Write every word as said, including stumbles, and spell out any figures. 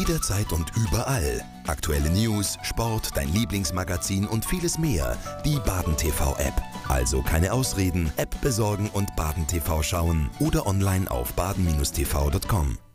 Jederzeit und überall. Aktuelle News, Sport, dein Lieblingsmagazin und vieles mehr. Die Baden T V-App. Also keine Ausreden, App besorgen und Baden T V schauen oder online auf baden Bindestrich t v punkt com.